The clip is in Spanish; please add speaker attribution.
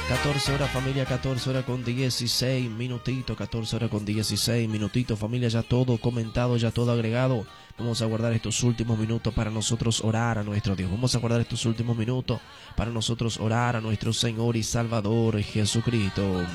Speaker 1: 14 horas familia, 14 horas con 16 minutitos, 14 horas con 16 minutitos familia, ya todo comentado, ya todo agregado. Vamos a guardar estos últimos minutos para nosotros orar a nuestro Dios. Vamos a guardar estos últimos minutos para nosotros orar a nuestro Señor y Salvador Jesucristo.